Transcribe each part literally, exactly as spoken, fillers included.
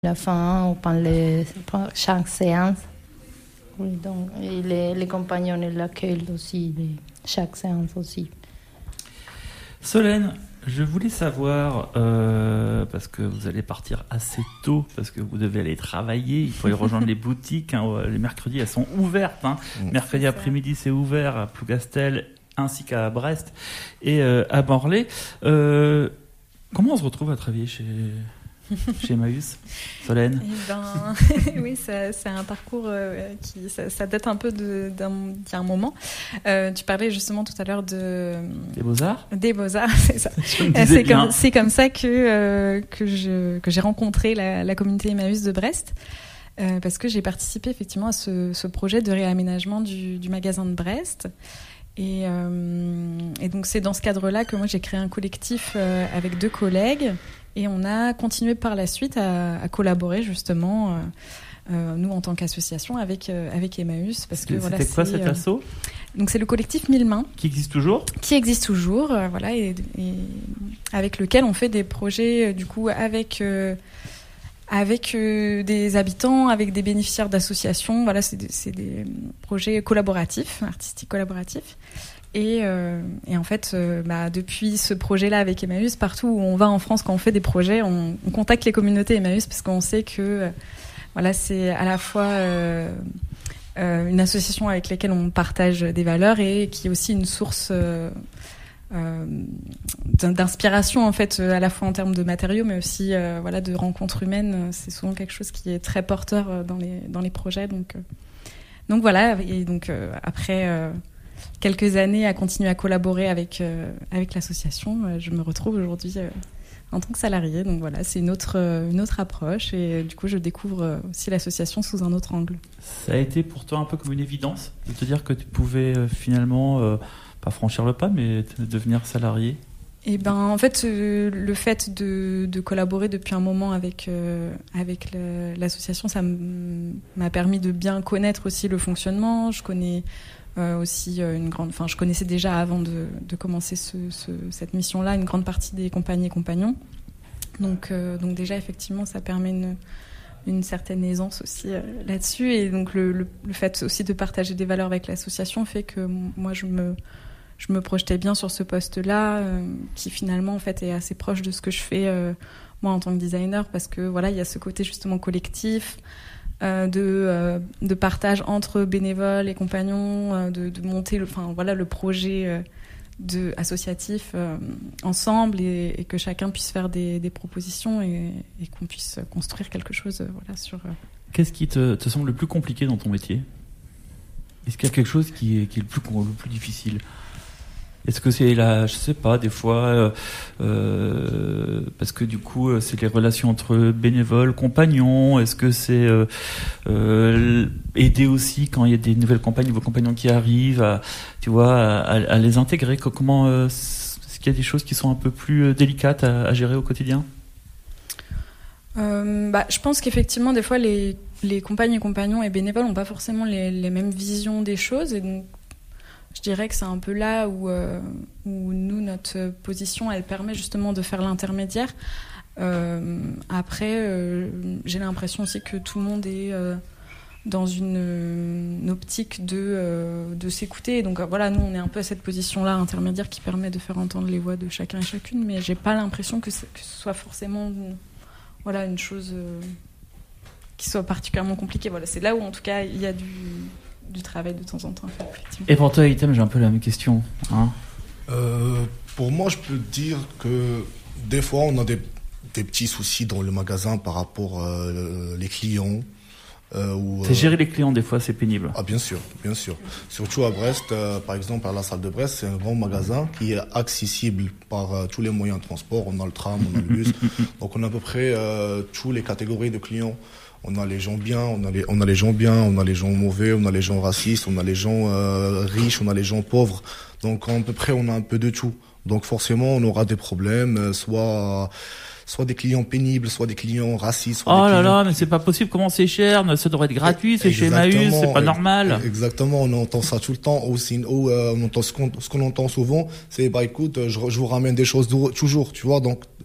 la fin ou pendant les, chaque séance. Oui, donc, et les, les compagnons l'accueillent aussi, les, chaque séance aussi. Solène, je voulais savoir, euh, parce que vous allez partir assez tôt, parce que vous devez aller travailler, il faut aller rejoindre les boutiques, hein, les mercredis elles sont ouvertes, hein. Mmh. Mercredi après-midi c'est ouvert à Plougastel ainsi qu'à Brest et euh, à Morlaix. Euh, comment on se retrouve à travailler chez... chez Emmaüs, Solène? Eh ben, oui, ça, c'est un parcours euh, qui ça, ça date un peu de, d'un, d'il y a un moment. Euh, tu parlais justement tout à l'heure de des Beaux-Arts. Des Beaux-Arts, c'est ça. C'est comme, c'est comme ça que euh, que je que j'ai rencontré la, la communauté Emmaüs de Brest, euh, parce que j'ai participé effectivement à ce, ce projet de réaménagement du, du magasin de Brest. Et, euh, et donc c'est dans ce cadre-là que moi j'ai créé un collectif euh, avec deux collègues. Et on a continué par la suite à, à collaborer justement, euh, euh, nous en tant qu'association, avec, euh, avec Emmaüs. Parce que, c'était voilà, quoi c'est, cet euh, asso? Donc c'est le collectif Mille Mains. Qui existe toujours? Qui existe toujours, euh, voilà, et, et avec lequel on fait des projets euh, du coup avec, euh, avec euh, des habitants, avec des bénéficiaires d'associations. Voilà, c'est des, c'est des projets collaboratifs, artistiques collaboratifs. Et, euh, et en fait, euh, bah, depuis ce projet-là avec Emmaüs, partout où on va en France, quand on fait des projets, on, on contacte les communautés Emmaüs parce qu'on sait que euh, voilà, c'est à la fois euh, euh, une association avec laquelle on partage des valeurs et qui est aussi une source euh, euh, d'inspiration en fait, à la fois en termes de matériaux, mais aussi euh, voilà, de rencontres humaines. C'est souvent quelque chose qui est très porteur dans les dans les projets. Donc euh, donc voilà. Et donc euh, après. Euh, quelques années à continuer à collaborer avec, euh, avec l'association, euh, je me retrouve aujourd'hui euh, en tant que salariée. Donc voilà, c'est une autre, euh, une autre approche et euh, du coup, je découvre euh, aussi l'association sous un autre angle. Ça a été pour toi un peu comme une évidence de te dire que tu pouvais euh, finalement, euh, pas franchir le pas, mais t- devenir salariée? Et ben, en fait, euh, le fait de, de collaborer depuis un moment avec, euh, avec le, l'association, ça m- m'a permis de bien connaître aussi le fonctionnement. Je connais euh, aussi une grande, enfin, je connaissais déjà avant de, de commencer ce, ce, cette mission-là une grande partie des compagnies et compagnons. Donc, euh, donc déjà, effectivement, ça permet une, une certaine aisance aussi euh, là-dessus. Et donc, le, le, le fait aussi de partager des valeurs avec l'association fait que moi, je me je me projetais bien sur ce poste-là, euh, qui finalement en fait est assez proche de ce que je fais euh, moi en tant que designer, parce que voilà, il y a ce côté justement collectif, euh, de euh, de partage entre bénévoles et compagnons, euh, de, de monter le, enfin voilà, le projet euh, de associatif euh, ensemble et, et que chacun puisse faire des, des propositions et, et qu'on puisse construire quelque chose, euh, voilà sur. Euh... Qu'est-ce qui te, te semble le plus compliqué dans ton métier? Est-ce qu'il y a quelque chose qui est, qui est le plus le plus difficile? Est-ce que c'est là, je sais pas, des fois, euh, euh, parce que du coup, c'est les relations entre bénévoles, compagnons. Est-ce que c'est euh, euh, aider aussi quand il y a des nouvelles compagnies, nouveaux compagnons qui arrivent, à, tu vois, à, à les intégrer? Comment euh, est-ce qu'il y a des choses qui sont un peu plus délicates à, à gérer au quotidien? Euh, bah, je pense qu'effectivement, des fois, les les compagnes et compagnons et bénévoles n'ont pas forcément les, les mêmes visions des choses, et donc je dirais que c'est un peu là où, euh, où nous, notre position, elle permet justement de faire l'intermédiaire. Euh, après, euh, j'ai l'impression aussi que tout le monde est euh, dans une, une optique de, euh, de s'écouter. Donc euh, voilà, nous, on est un peu à cette position-là intermédiaire qui permet de faire entendre les voix de chacun et chacune, mais j'ai pas l'impression que, que ce soit forcément voilà, une chose euh, qui soit particulièrement compliquée. Voilà, c'est là où, en tout cas, il y a du... du travail de temps en temps. Et pour toi, Item, j'ai un peu la même question. Hein euh, pour moi, je peux dire que des fois, on a des, des petits soucis dans le magasin par rapport euh, les clients. Euh, où, c'est euh... gérer les clients, des fois, c'est pénible. Ah, bien sûr, bien sûr. Surtout à Brest, euh, par exemple, à la salle de Brest, c'est un grand magasin qui est accessible par euh, tous les moyens de transport. On a le tram, on a le bus. Donc, on a à peu près euh, toutes les catégories de clients. On a les gens bien, on a les, on a les gens bien, on a les gens mauvais, on a les gens racistes, on a les gens euh, riches, on a les gens pauvres. Donc à peu près on a un peu de tout. Donc forcément on aura des problèmes, soit soit des clients pénibles, soit des clients racistes. Soit oh des là clients... là, mais c'est pas possible, comment c'est cher, ça devrait être gratuit, c'est exactement, chez Emmaüs, c'est pas normal. Exactement, on entend ça tout le temps. Aussi, ou, euh, on entend ce qu'on, ce qu'on entend souvent, c'est bah écoute, je, je vous ramène des choses toujours, tu vois. Donc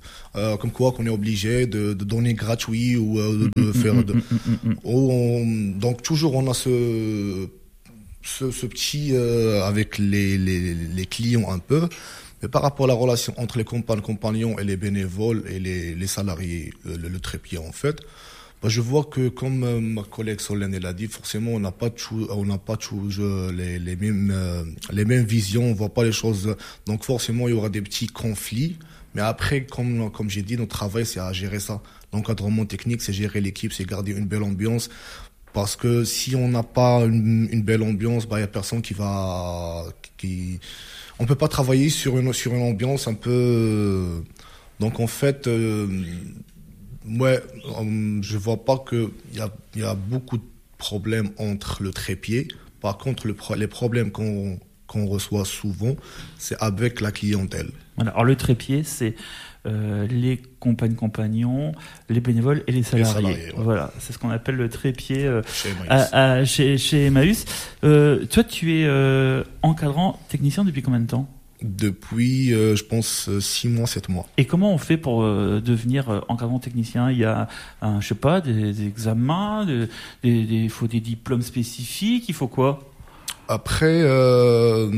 euh, comme quoi qu'on est obligé de, de donner gratuit ou euh, de, de faire. De, ou on, donc toujours on a ce ce, ce petit euh, avec les, les les clients un peu. Mais par rapport à la relation entre les compagnes, compagnons et les bénévoles et les, les salariés, le, le trépied en fait, bah je vois que comme euh, ma collègue Solène l'a dit, forcément on n'a pas tout, on n'a pas toujours les, les mêmes euh, les mêmes visions, on voit pas les choses. Donc forcément il y aura des petits conflits. Mais après, comme comme j'ai dit, notre travail c'est à gérer ça. L'encadrement technique, c'est gérer l'équipe, c'est garder une belle ambiance. Parce que si on n'a pas une, une belle ambiance, bah il y a personne qui va qui on peut pas travailler sur une sur une ambiance un peu. Donc en fait, euh, ouais, je vois pas que il y a il y a beaucoup de problèmes entre le trépied. Par contre, le les problèmes qu'on qu'on reçoit souvent, c'est avec la clientèle. Voilà. Alors le trépied, c'est euh, les compagnes compagnons, les bénévoles et les salariés. Les salariés ouais. Voilà, c'est ce qu'on appelle le trépied euh, chez Emmaüs. À, à, chez, chez Emmaüs. Euh, toi, tu es euh, encadrant technicien depuis combien de temps ? Depuis, euh, je pense, six mois, sept mois. Et comment on fait pour euh, devenir euh, encadrant technicien ? Il y a, un, je sais pas, des, des examens, des, des, des, il faut des diplômes spécifiques, il faut quoi ? Après, euh,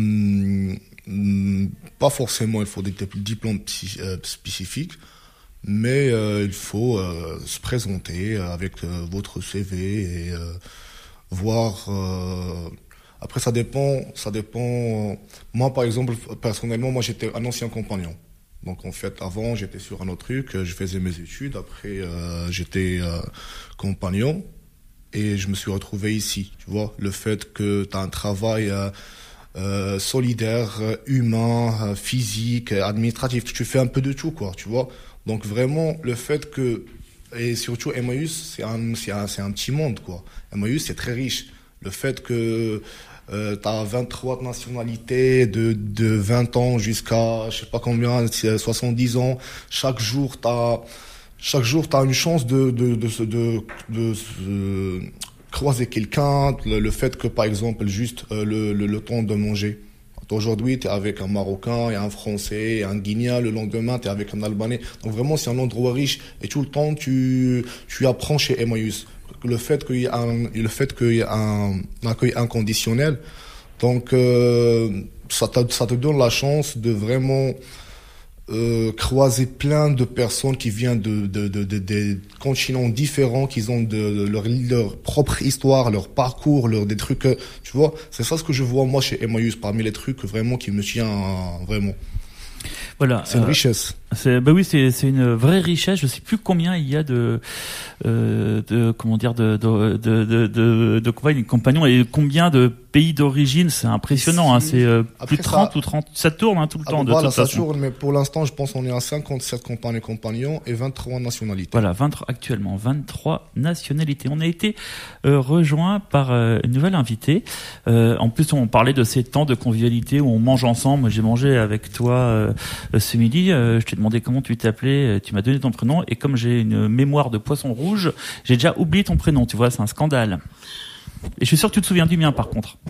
mm, pas forcément, il faut des diplômes psy, euh, spécifiques, mais euh, il faut euh, se présenter avec euh, votre C V et euh, voir. Euh, après, ça dépend, ça dépend. Moi, par exemple, personnellement, moi, j'étais un ancien compagnon. Donc, en fait, avant, j'étais sur un autre truc, je faisais mes études. Après, euh, j'étais euh, compagnon. Et je me suis retrouvé ici, tu vois, le fait que tu as un travail euh, euh, solidaire, humain, euh, physique, administratif, tu fais un peu de tout, quoi, tu vois. Donc vraiment, le fait que, et surtout Emmaüs, c'est un, c'est un, c'est un petit monde, quoi. Emmaüs, c'est très riche. Le fait que euh, tu as vingt-trois nationalités de, de vingt ans jusqu'à, je sais pas combien, soixante-dix ans, chaque jour, tu as... Chaque jour, tu as une chance de de de de, de, de, de croiser quelqu'un. Le, le fait que, par exemple, juste euh, le, le le temps de manger. Aujourd'hui, tu es avec un Marocain, et un Français, et un Guinéen. Le lendemain, tu es avec un Albanais. Donc vraiment, c'est un endroit riche. Et tout le temps, tu tu apprends chez Emmaüs. Le fait qu'il y a un le fait qu'il y a un, un accueil inconditionnel. Donc euh, ça te ça te donne la chance de vraiment Euh, croiser plein de personnes qui viennent de de de, de, de continents différents, qui ont de, de leur leur propre histoire, leur parcours, leur des trucs, tu vois. C'est ça ce que je vois moi chez Emmaüs, parmi les trucs vraiment qui me tient euh, vraiment. Voilà. C'est une euh, richesse. C'est bah oui, c'est c'est une vraie richesse. Je sais plus combien il y a de euh, de comment dire de de de de de, de compagnes, compagnons et combien de pays d'origine. C'est impressionnant. Hein, c'est euh, plus de trente ça, ou trente. Ça tourne hein, tout le temps. Voilà, de toute ça façon. tourne. Mais pour l'instant, je pense qu'on est à cinquante-sept compagnes et compagnons et vingt-trois nationalités. Voilà, vingt actuellement vingt-trois nationalités. On a été euh, rejoint par euh, une nouvelle invitée. Euh, en plus, on parlait de ces temps de convivialité où on mange ensemble. Moi, j'ai mangé avec toi euh, ce midi. Euh, je t'ai demandé comment tu t'appelais. Tu m'as donné ton prénom et comme j'ai une mémoire de poisson rouge, j'ai déjà oublié ton prénom. Tu vois, c'est un scandale. Et je suis sûr que tu te souviens du mien, par contre.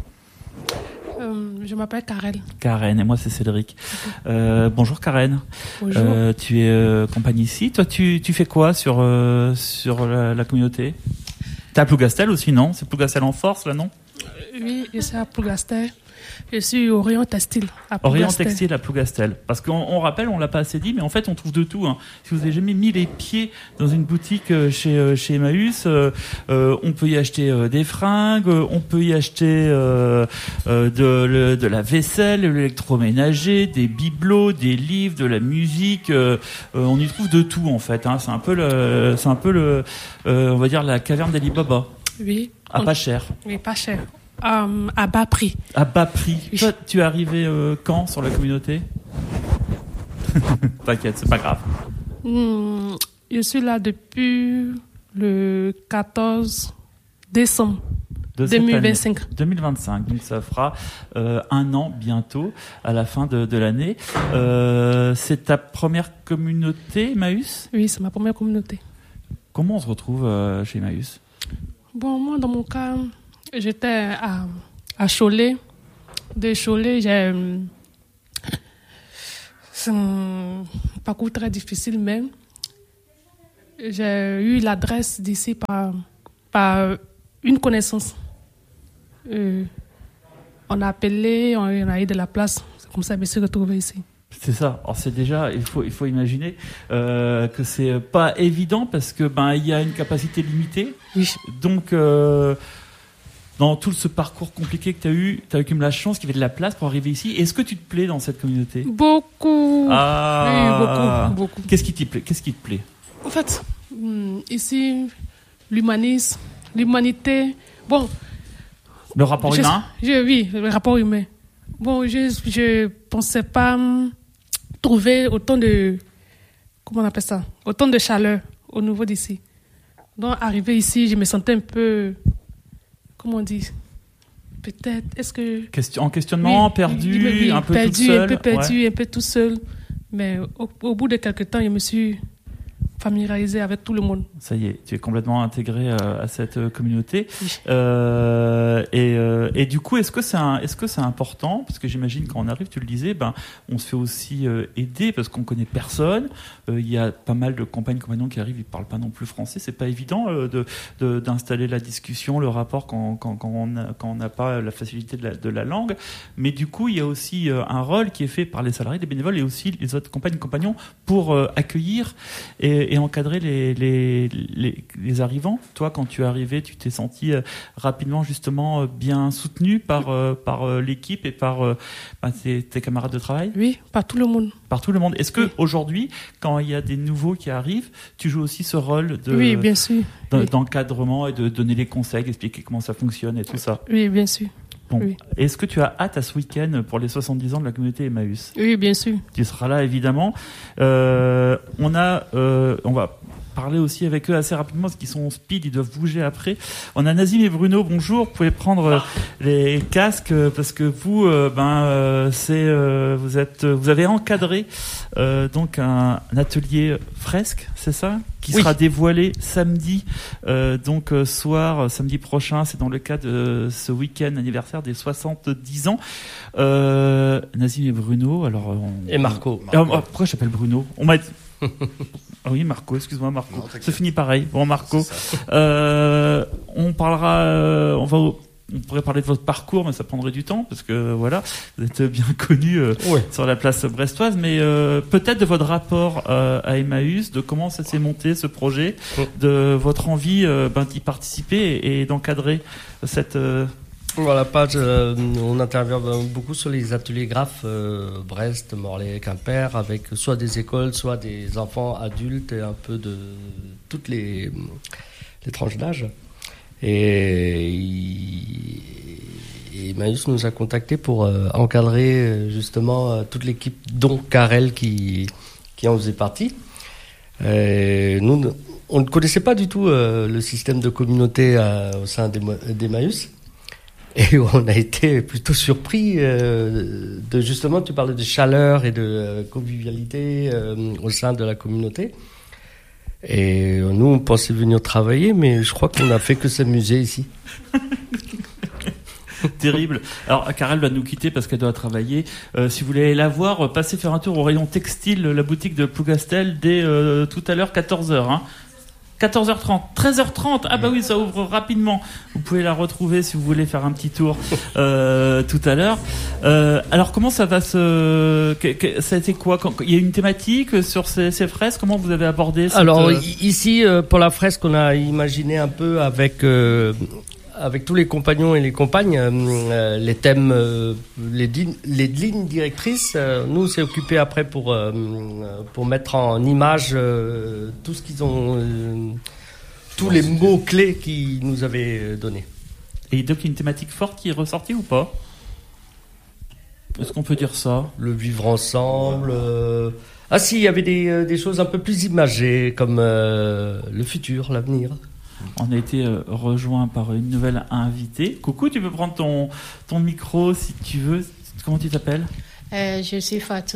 Euh, je m'appelle Karen. Karen, et moi c'est Cédric. Euh, bonjour Karen. Bonjour. Euh, tu es euh, compagnie ici. Toi, tu tu fais quoi sur euh, sur la, la communauté? T'es à Plougastel aussi, non? C'est Plougastel en force, là, non? Oui, je suis à Plougastel. Je suis Orient Textile à Plougastel. Orient Textile à Plougastel. Parce qu'on on rappelle, on l'a pas assez dit, mais en fait, on trouve de tout. Hein. Si vous avez jamais mis les pieds dans une boutique chez chez Emmaüs, euh, euh, on peut y acheter euh, des fringues, on peut y acheter euh, euh, de le, de la vaisselle, de l'électroménager, des bibelots, des livres, de la musique. Euh, euh, on y trouve de tout en fait. Hein. C'est un peu le, c'est un peu le, euh, on va dire la caverne d'Ali Baba. Oui. À on... pas cher. Oui, pas cher. Euh, à bas prix. À bas prix. Oui. Toi, tu es arrivé euh, quand sur la communauté? T'inquiète, c'est pas grave. Mmh, je suis là depuis le quatorze décembre de deux mille vingt-cinq. deux mille vingt-cinq, donc ça fera euh, un an bientôt, à la fin de, de l'année. Euh, c'est ta première communauté, Emmaüs? Oui, c'est ma première communauté. Comment on se retrouve euh, chez Emmaüs? Bon, moi, dans mon cas, j'étais à, à Cholet. De Cholet, j'ai... parcours très difficile, mais j'ai eu l'adresse d'ici par, par une connaissance. Euh, on a appelé, on a eu de la place. C'est comme ça que je me suis retrouvée ici. C'est ça. Alors c'est déjà, il faut, il faut imaginer euh, que c'est pas évident parce que ben il y a une capacité limitée. Oui. Donc euh, dans tout ce parcours compliqué que tu as eu, tu as eu comme la chance qu'il y avait de la place pour arriver ici. Est-ce que tu te plais dans cette communauté ? Beaucoup. Ah. Oui, beaucoup, beaucoup. Qu'est-ce qui te plaît ? Qu'est-ce qui te plaît ? En fait, ici, l'humanisme, l'humanité. Bon. Le rapport je, humain ? je, Oui, le rapport humain. Bon, je je pensais pas trouver autant de, comment on appelle ça, autant de chaleur au niveau d'ici. Donc, arrivé ici, je me sentais un peu, comment on dit, peut-être, est-ce que... Question, en questionnement, oui, perdu, oui, oui, un peu perdu, toute seule. un peu perdu, ouais. un peu tout seul. Mais au, au bout de quelques temps, je me suis familiarisé avec tout le monde. Ça y est, tu es complètement intégré à, à cette communauté. Oui. Euh, et, euh, et du coup, est-ce que c'est un, est-ce que c'est important ? Parce que j'imagine quand on arrive, tu le disais, ben on se fait aussi euh, aider parce qu'on connaît personne. Euh, Il y a pas mal de compagnes compagnons qui arrivent, ils parlent pas non plus français. C'est pas évident euh, de, de d'installer la discussion, le rapport quand quand quand on a, quand on n'a pas la facilité de la, de la langue. Mais du coup, il y a aussi euh, un rôle qui est fait par les salariés, les bénévoles et aussi les autres compagnes compagnons pour euh, accueillir et et encadrer les, les, les, les arrivants. Toi, quand tu es arrivé, tu t'es senti euh, rapidement justement euh, bien soutenu par, euh, par euh, l'équipe et par euh, bah, tes, tes camarades de travail ? Oui, par tout le monde. Par tout le monde. Est-ce que oui. Aujourd'hui, quand il y a des nouveaux qui arrivent, tu joues aussi ce rôle de, oui, bien sûr. de, Oui. d'encadrement et de donner les conseils, expliquer comment ça fonctionne et tout ça ? Oui, bien sûr. Bon. Oui. Est-ce que tu as hâte à ce week-end pour les soixante-dix ans de la communauté Emmaüs ? Oui, bien sûr. Tu seras là évidemment. Euh, on a, euh, on va parler aussi avec eux assez rapidement parce qu'ils sont speed, ils doivent bouger après. On a Nazim et Bruno. Bonjour. Vous pouvez prendre les casques parce que vous, euh, ben, euh, c'est, euh, vous êtes, vous avez encadré euh, donc un, un atelier fresque, c'est ça, qui oui. sera dévoilé samedi, euh, donc euh, soir, samedi prochain. C'est dans le cadre de ce week-end anniversaire des soixante-dix ans. Euh, Nazim et Bruno. Alors on... et Marco. Marco. Ah, pourquoi je t'appelle Bruno ? On m'a dit... Ah oui, Marco, excuse-moi, Marco. Non, ça finit pareil. Bon, Marco, euh, on parlera, euh, on va, on pourrait parler de votre parcours, mais ça prendrait du temps parce que voilà, vous êtes bien connu euh, ouais. sur la place brestoise, mais euh, peut-être de votre rapport euh, à Emmaüs, de comment ça s'est monté ce projet, ouais. de votre envie euh, ben, d'y participer et, et d'encadrer cette. Euh, Voilà, page, euh, on intervient beaucoup sur les ateliers graphes euh, Brest, Morlaix, Quimper, avec soit des écoles, soit des enfants, adultes et un peu de toutes les, les tranches d'âge. Et, et Emmaüs nous a contactés pour euh, encadrer justement euh, toute l'équipe, dont Karel qui, qui en faisait partie. Et nous, on ne connaissait pas du tout euh, le système de communauté euh, au sein d'Emmaüs. Et on a été plutôt surpris euh, de justement, tu parlais de chaleur et de euh, convivialité euh, au sein de la communauté. Et nous, on pensait venir travailler, mais je crois qu'on a fait que s'amuser ici. Terrible. Alors, Karel va nous quitter parce qu'elle doit travailler. Euh, si vous voulez la voir, passez faire un tour au rayon textile, la boutique de Plougastel, dès euh, tout à l'heure, quatorze heures. Hein. quatorze heures trente, treize heures trente, ah bah oui, ça ouvre rapidement. Vous pouvez la retrouver si vous voulez faire un petit tour euh, tout à l'heure. Euh, alors comment ça va se... Ça a été quoi ? Il y a une thématique sur ces, ces fresques ? Comment vous avez abordé cette... Alors ici, pour la fresque, on a imaginé un peu avec... Euh, avec tous les compagnons et les compagnes, euh, les thèmes, euh, les, les lignes directrices, euh, nous on s'est occupé après pour, euh, pour mettre en image euh, tout ce qu'ils ont, euh, tous les mots-clés qu'ils nous avaient donnés. Et donc il y a une thématique forte qui est ressortie ou pas ? Est-ce qu'on peut dire ça ? Le vivre ensemble. Euh... Ah si, il y avait des, des choses un peu plus imagées, comme euh, le futur, l'avenir. On a été euh, rejoint par une nouvelle invitée. Coucou, tu peux prendre ton, ton micro si tu veux. Comment tu t'appelles ? euh, Je suis Fatou.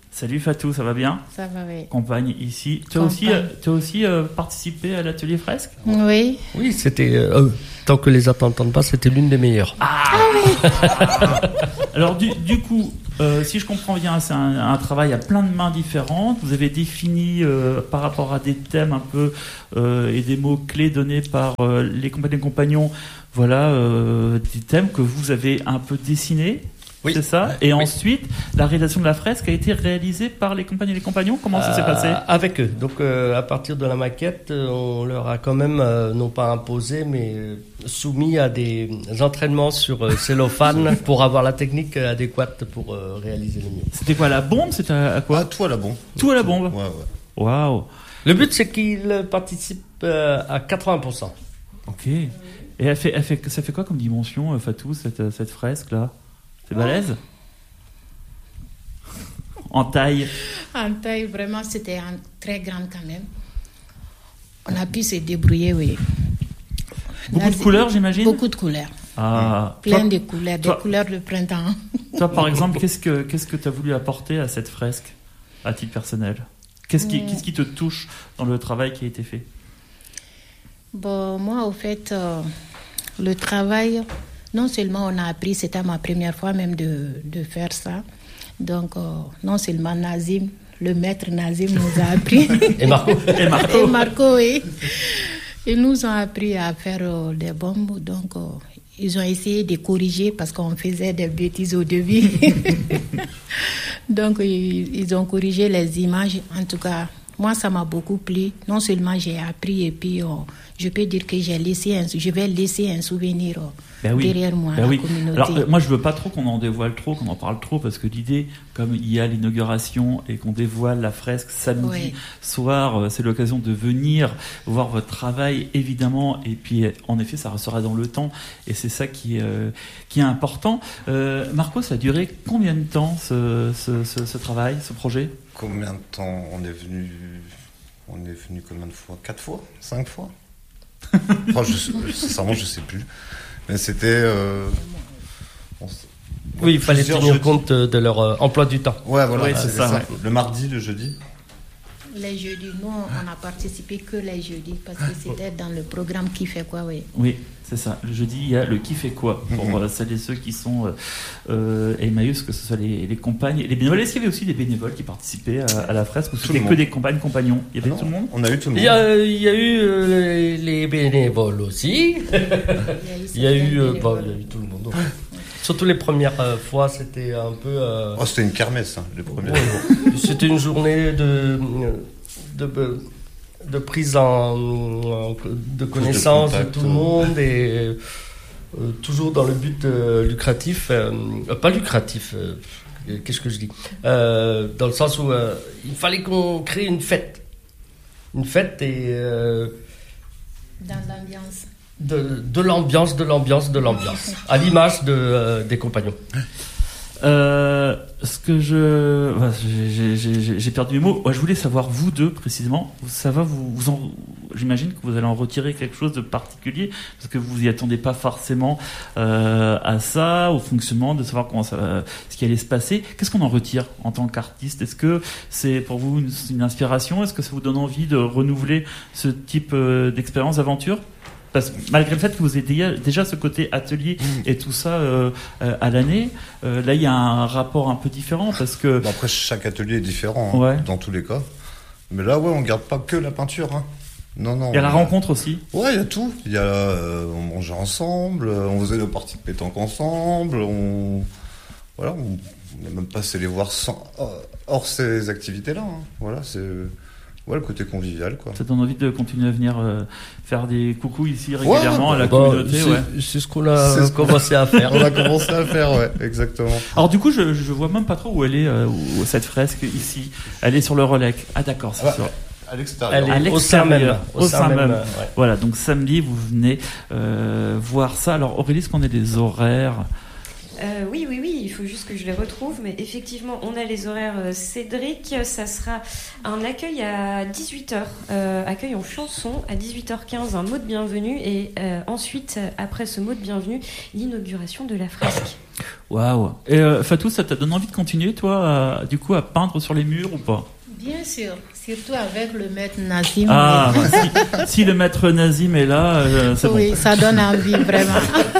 Salut Fatou, ça va bien? Ça va, oui. Compagne ici. Tu as aussi, Compagne. euh, tu as aussi euh, participé à l'atelier fresque? Oui. Oui, c'était. Euh, tant que les autres n'entendent pas, c'était l'une des meilleures. Ah, Alors du, du coup, euh, si je comprends bien, c'est un, un travail à plein de mains différentes. Vous avez défini euh, par rapport à des thèmes un peu euh, et des mots clés donnés par euh, les compagnons et compagnons. Voilà, euh, des thèmes que vous avez un peu dessinés. Oui. C'est ça. Et Oui. ensuite, la réalisation de la fresque a été réalisée par les compagnes et les compagnons. Comment ça s'est passé? Euh, Avec eux. Donc, euh, à partir de la maquette, euh, on leur a quand même, euh, non pas imposé, mais euh, soumis à des entraînements sur euh, cellophane pour avoir la technique euh, adéquate pour euh, réaliser le mieux. C'était quoi, la bombe? C'était à, à quoi? Ah, tout à la bombe. Tout à la bombe. Ouais, ouais. Waouh. Le but, c'est qu'ils participent euh, à quatre-vingts pour cent. Ok. Et elle fait, elle fait, ça fait quoi comme dimension, euh, Fatou, cette, cette fresque-là? C'est balèze? En taille? En taille, vraiment, c'était un- très grande quand même. On a pu se débrouiller, oui. Beaucoup Là, de c'est- couleurs, j'imagine? Beaucoup de couleurs. Ah. Plein Toi, de couleurs, des toi- couleurs de printemps. toi, par exemple, qu'est-ce que qu'est-ce que tu as voulu apporter à cette fresque, à titre personnel? Qu'est-ce qui, Mm. qu'est-ce qui te touche dans le travail qui a été fait? Bon, moi, au fait, euh, le travail, non seulement on a appris, c'était ma première fois même de, de faire ça. Donc, euh, non seulement Nazim, le maître Nazim nous a appris. Et Marco? Et Marco? Et Marco, oui. Ils nous ont appris à faire euh, des bombes. Donc, euh, ils ont essayé de corriger parce qu'on faisait des bêtises au début. Donc, ils, ils ont corrigé les images. En tout cas, moi, ça m'a beaucoup plu. Non seulement j'ai appris, et puis euh, je peux dire que j'ai laissé un, je vais laisser un souvenir euh, Ben oui. derrière moi, Ben la oui. communauté. Alors, euh, moi, je veux pas trop qu'on en dévoile trop, qu'on en parle trop, parce que l'idée, comme il y a l'inauguration et qu'on dévoile la fresque samedi Oui. soir, euh, c'est l'occasion de venir voir votre travail, évidemment, et puis, euh, en effet, ça restera dans le temps, et c'est ça qui est, euh, qui est important. Euh, Marco, ça a duré combien de temps, ce, ce, ce, ce travail, ce projet? Combien de temps on est venu On est venu combien de fois? Quatre fois? Cinq fois? Oh, je, sincèrement, je sais plus. Mais c'était. Euh, on s- Oui, il fallait plusieurs tenir jeudis. compte euh, de leur euh, emploi du temps. Ouais, voilà, Oui, c'est c'est ça, ça. ouais. Le mardi, le jeudi. Les jeudis, nous, on a participé que les jeudis parce que c'était dans le programme qui fait quoi, oui. Oui, c'est ça. Le jeudi, il y a le qui fait quoi pour Mhm. euh, celles et ceux qui sont euh, euh, Emmaüs, que ce soit les, les compagnes et les bénévoles. Est-ce qu'il y avait aussi des bénévoles qui participaient à, à la fresque ou Tout c'était le que monde. des compagnes, compagnons? Il y avait Non, tout le monde? On a eu tout le Il monde. y a, il y a eu euh, les bénévoles aussi. Il y a eu, euh, bon, il y a eu tout le monde. Donc, surtout les premières euh, fois, c'était un peu. euh, Oh, c'était une kermesse, hein, les premiers ouais, jours. c'était une journée de, de, de prise en, en- de connaissance de, contact, tout le euh. monde et euh, toujours dans le but euh, lucratif, euh, euh, pas lucratif. euh, Qu'est-ce que je dis Euh, Dans le sens où euh, il fallait qu'on crée une fête, une fête et euh, Dans l'ambiance. de, de l'ambiance, de l'ambiance, de l'ambiance, à l'image de, euh, des compagnons. Euh, ce que je, ouais, j'ai- j'ai j'ai- j'ai perdu mes mots. Ouais, je voulais savoir vous deux précisément. Ça va, vous, vous en, j'imagine que vous allez en retirer quelque chose de particulier parce que vous y attendez pas forcément euh, à ça, au fonctionnement, de savoir comment ça, va- ce qui allait se passer. Qu'est-ce qu'on en retire en tant qu'artiste? Est-ce que c'est pour vous une, une inspiration? Est-ce que ça vous donne envie de renouveler ce type euh, d'expérience, d'aventure? Parce que malgré le fait que vous ayez déjà- déjà ce côté atelier et tout ça euh, euh, à l'année, euh, là il y a un rapport un peu différent parce que Bon, après, chaque atelier est différent, hein, Ouais. dans tous les cas. Mais là, ouais, on garde pas que la peinture. Hein. Non, non. il y a la on- rencontre aussi. Ouais, il y a tout. Il y a, euh, on mangeait ensemble, euh, on faisait nos parties de pétanque ensemble, on, voilà, on on n'a même pas allé les voir sans, hors ces activités-là. Hein. Voilà, c'est, ouais, le côté convivial, quoi. Ça donne envie de continuer à venir euh, faire des coucous ici régulièrement ouais, à la Bon, communauté. c'est Ouais. c'est ce qu'on a C'est ce qu'on- commencé à faire. On a commencé à le faire, ouais, exactement. Alors du coup, je, je vois même pas trop où elle est euh, où- cette fresque ici. Elle est sur le Relec. Ah d'accord, c'est Ah bah, sur- À l'extérieur. Elle À est au sein même. l'extérieur, au sein même. euh, ouais. Voilà, donc samedi vous venez euh, voir ça. Alors Aurélie, est-ce qu'on a des horaires? Euh, oui, oui, oui. il faut juste que je les retrouve, mais effectivement, on a les horaires. euh, Cédric, ça sera un accueil à dix-huit heures, euh, accueil en chanson, à dix-huit heures quinze, un mot de bienvenue, et euh, ensuite, euh, après ce mot de bienvenue, l'inauguration de la fresque. Waouh. Et euh, Fatou, ça t'a donné envie de continuer, toi, à, du coup, à peindre sur les murs ou pas? Bien sûr, surtout avec le maître Nazim. Ah, bah, si, si le maître Nazim est là, euh, c'est oui, bon. ça donne envie, vraiment.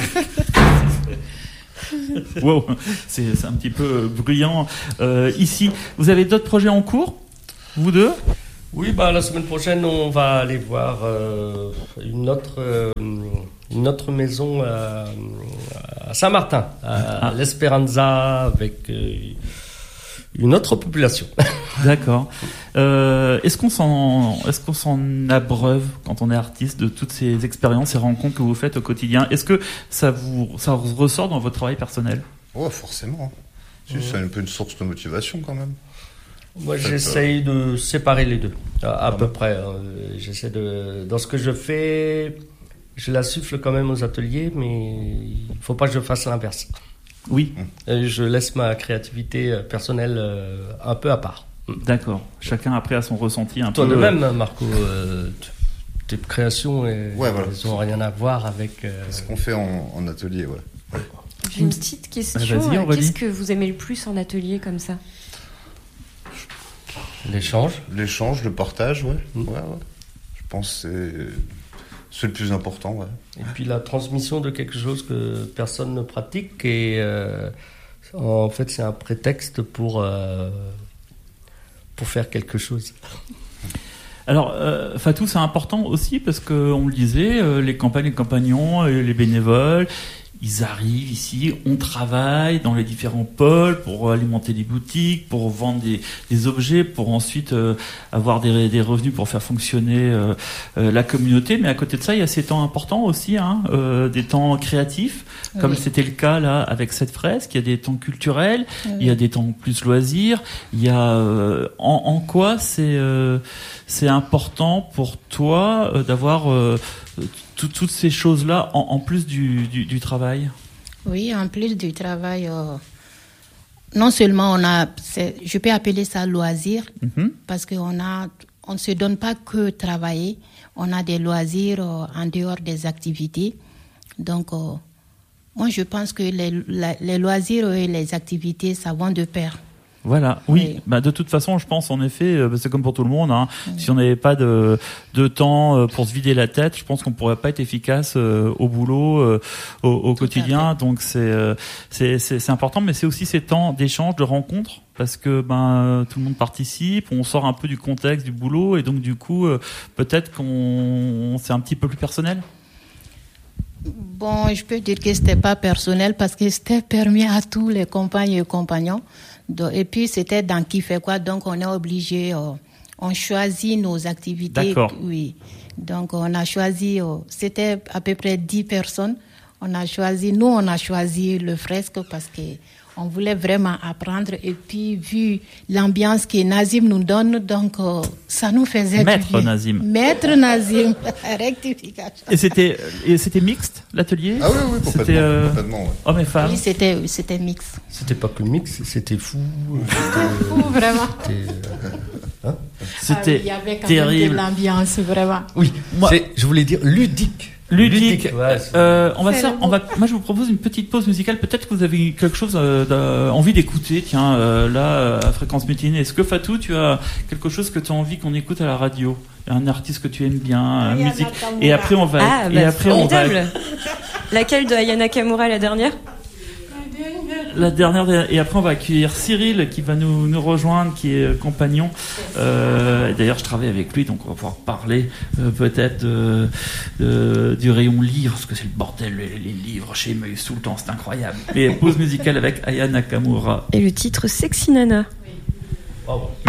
Wow, c'est, c'est un petit peu bruyant. Euh, ici, vous avez d'autres projets en cours, vous deux? Oui, bah, la semaine prochaine, on va aller voir euh, une, autre, euh, une autre maison à, à Saint-Martin, à ah. l'Esperanza, avec euh, une autre population. D'accord. Euh, est-ce qu'on s'en, est-ce qu'on s'en abreuve quand on est artiste de toutes ces expériences et rencontres que vous faites au quotidien? Est-ce que ça vous, ça ressort dans votre travail personnel? Oh, forcément. Si, mmh. C'est un peu une source de motivation quand même. Moi, j'essaye de séparer les deux, à, à peu près. Hein. J'essaie de, dans ce que je fais, je la souffle quand même aux ateliers, mais il ne faut pas que je fasse l'inverse. Oui. Je laisse ma créativité personnelle un peu à part. D'accord. Chacun après a son ressenti un Toi peu. Toi de même, Marco, euh, tes créations, elles ouais, voilà. n'ont rien à voir avec... Euh... Ce qu'on fait en, en atelier, ouais. ouais. J'ai une petite question. Ah, qu'est-ce que vous aimez le plus en atelier comme ça? L'échange. L'échange, le partage, ouais. Mmh. ouais, ouais. Je pense que c'est, c'est le plus important, ouais. Et puis la transmission de quelque chose que personne ne pratique, et euh, en fait c'est un prétexte pour, euh, pour faire quelque chose. Alors, euh, Fatou, c'est important aussi parce qu'on le disait, euh, les campagnes, les compagnons, euh, les bénévoles, ils arrivent ici, on travaille dans les différents pôles pour alimenter les boutiques, pour vendre des, des objets, pour ensuite euh, avoir des, des revenus pour faire fonctionner euh, euh, la communauté. Mais à côté de ça, il y a ces temps importants aussi, hein, euh, des temps créatifs, oui. Comme c'était le cas là avec cette fresque. Il y a des temps culturels, oui. Il y a des temps plus loisirs. Il y a euh, en, en quoi c'est euh, c'est important pour toi euh, d'avoir euh, toutes ces choses-là, en, en plus du, du, du travail? Oui, en plus du travail, euh, non seulement on a, c'est, je peux appeler ça loisir, mm-hmm. parce qu'on a, on ne se donne pas que travailler, on a des loisirs euh, en dehors des activités. Donc, euh, moi je pense que les, la, les loisirs et les activités, ça va de pair. Voilà, oui. oui. Bah, de toute façon, je pense en effet, euh, c'est comme pour tout le monde. Hein. Oui. Si on n'avait pas de, de temps euh, pour se vider la tête, je pense qu'on pourrait pas être efficace euh, au boulot, euh, au, au quotidien. Donc c'est, euh, c'est c'est c'est important, mais c'est aussi ces temps d'échange, de rencontres, parce que ben tout le monde participe, on sort un peu du contexte du boulot, et donc du coup euh, peut-être qu'on c'est un petit peu plus personnel. Bon, je peux dire que c'était pas personnel parce que c'était permis à tous les compagnes et compagnons. Et puis, c'était dans qui fait quoi. Donc, on est obligé, euh, on choisit nos activités. D'accord. Oui. Donc, on a choisi, euh, c'était à peu près dix personnes. On a choisi, nous, on a choisi le fresque parce que on voulait vraiment apprendre. Et puis, vu l'ambiance que Nazim nous donne, donc, euh, ça nous faisait Maître du bien. Nazim. Maître Nazim. Rectification. Et c'était, et c'était mixte, l'atelier? Ah oui, oui, complètement. C'était, euh, complètement, ouais. Hommes et femmes? Oui, c'était, c'était mixte. C'était pas que mix, c'était fou. C'était fou, vraiment. C'était, euh, hein c'était ah oui, il y avait quand terrible. même de l'ambiance, vraiment. Oui, moi, c'est, je voulais dire ludique. Ludique. Ludique. Ouais, euh, on va faire, on va, moi je vous propose une petite pause musicale. Peut-être que vous avez quelque chose euh, envie d'écouter. Tiens, euh, là, à Fréquence Mutine. Est-ce que Fatou, tu as quelque chose que tu as envie qu'on écoute à la radio? Un artiste que tu aimes bien, euh, musique. Et après on va. Ah, et bah, après on va. Laquelle de Aya Nakamura, la dernière? La dernière, et après on va accueillir Cyril qui va nous, nous rejoindre, qui est compagnon. Euh, d'ailleurs, je travaille avec lui, donc on va pouvoir parler euh, peut-être de, de, du rayon livre, parce que c'est le bordel, les, les livres chez Emmaüs tout le temps, c'est incroyable. Et pause musicale avec Aya Nakamura. Et le titre Sexy Nana. Wow.